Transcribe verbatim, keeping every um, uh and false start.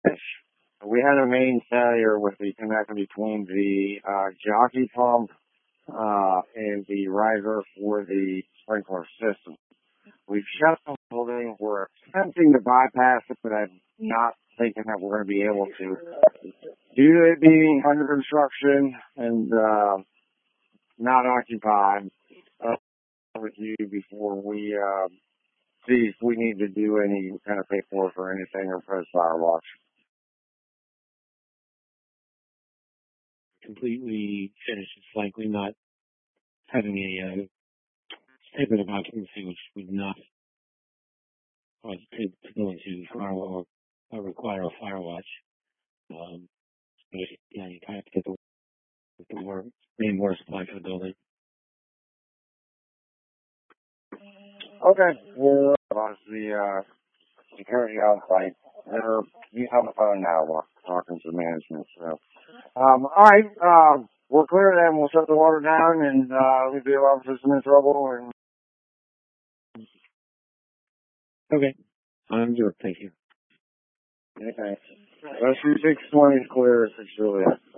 We had a main failure with the connection between the uh, jockey pump uh, and the riser for the sprinkler system. We've shut the building. We're attempting to bypass it, but I'm not thinking that we're going to be able to. Due to it being under construction and uh, not occupied, uh, with you before we uh, see if we need to do any kind of paperwork or anything or press fire watch. Completely finished. It's likely not having a uh, statement of occupancy, which would not cause it to go into fire or, or require a fire watch. Um, but yeah, you kind of have to get the, the water, main water supply for the building. Okay. Well, about the uh, security on site. They're, he's on the phone now. We're talking to management. So, um, all right. Um, we're clear then. We'll shut the water down and uh, leave the alarm system in trouble. And Okay. I'm good. Thank you. okay. Rescue six twenty is clear. six Juliet.